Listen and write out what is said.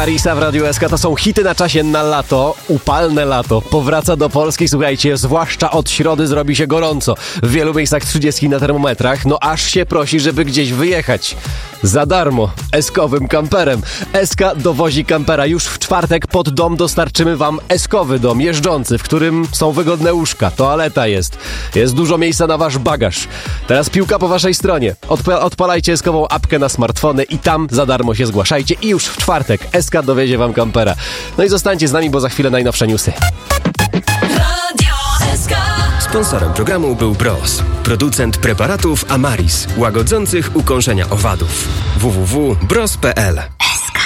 Amarisa w Radiu SK to są hity na czasie na lato. Upalne lato powraca do Polski, słuchajcie, zwłaszcza od środy zrobi się gorąco. W wielu miejscach 30 na termometrach, no aż się prosi, żeby gdzieś wyjechać. Za darmo, eskowym kamperem. SK dowozi kampera. Już w czwartek pod dom dostarczymy wam eskowy dom jeżdżący, w którym są wygodne łóżka, toaleta jest dużo miejsca na wasz bagaż. Teraz piłka po waszej stronie. Odpalajcie eskową apkę na smartfony i tam za darmo się zgłaszajcie i już w czwartek SK dowiezie wam kampera. No i zostańcie z nami, bo za chwilę najnowsze newsy. Sponsorem programu był Bros, producent preparatów Amaris, łagodzących ukąszenia owadów. www.bros.pl